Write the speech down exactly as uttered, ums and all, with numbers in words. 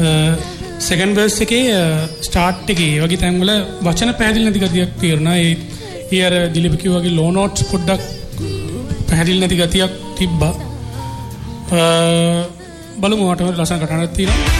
Second worse එකේ start එකේ වගේ තැන්වල වචන පැහැදිලි නැති ගතියක් තියෙනවා. ඒ ඒ අර දිලිප් කිව්වා වගේ ලෝ නෝට්ස් පොඩ්ඩක් පැහැදිලි නැති ගතියක් තිබ්බා. බලමු මට ලස්සන කටහඬක් තියෙනවා.